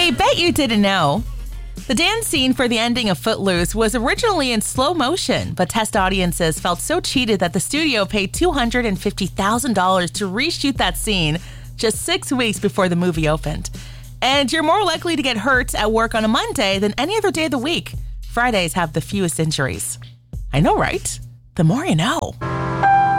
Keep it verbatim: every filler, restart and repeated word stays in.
I bet you didn't know. The dance scene for the ending of Footloose was originally in slow motion, but test audiences felt so cheated that the studio paid two hundred fifty thousand dollars to reshoot that scene just six weeks before the movie opened. And you're more likely to get hurt at work on a Monday than any other day of the week. Fridays have the fewest injuries. I know, right? The more you know.